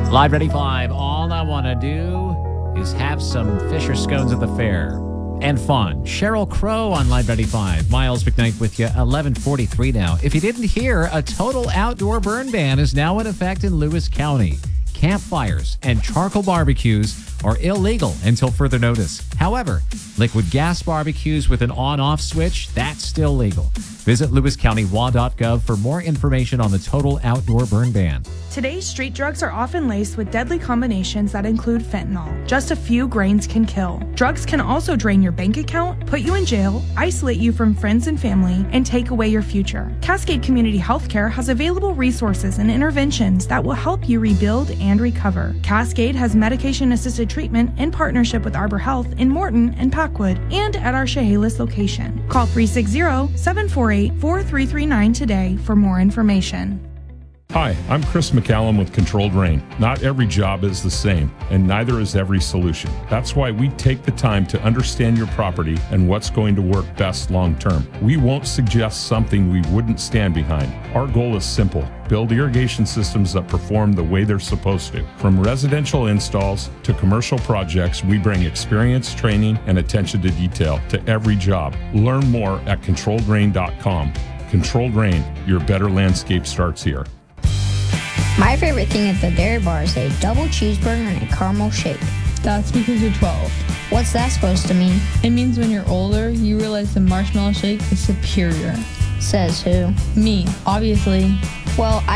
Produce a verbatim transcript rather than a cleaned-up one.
Live Ready five. All I want to do is have some Fisher scones at the fair. And fun. Sheryl Crow on Live Ready five. Miles McKnight with you, eleven forty-three now. If you didn't hear, a total outdoor burn ban is now in effect in Lewis County. Campfires and charcoal barbecues are illegal until further notice. However, liquid gas barbecues with an on-off switch, that's still legal. Visit lewis county law dot gov for more information on the total outdoor burn ban. Today's street drugs are often laced with deadly combinations that include fentanyl. Just a few grains can kill. Drugs can also drain your bank account, put you in jail, isolate you from friends and family, and take away your future. Cascade Community Healthcare has available resources and interventions that will help you rebuild and recover. Cascade has medication-assisted treatment in partnership with Arbor Health in Morton and Packwood and at our Chehalis location. Call three six zero, seven four eight, four three three nine today for more information. Hi, I'm Chris McCallum with Controlled Rain. Not every job is the same, and neither is every solution. That's why we take the time to understand your property and what's going to work best long term. We won't suggest something we wouldn't stand behind. Our goal is simple. Build irrigation systems that perform the way they're supposed to. From residential installs to commercial projects, we bring experience, training, and attention to detail to every job. Learn more at controlled rain dot com. Controlled Rain, your better landscape starts here. My favorite thing at the Dairy Bar is a double cheeseburger and a caramel shake. That's because you're twelve. What's that supposed to mean? It means when you're older, you realize the marshmallow shake is superior. Says who? Me, obviously. Well, I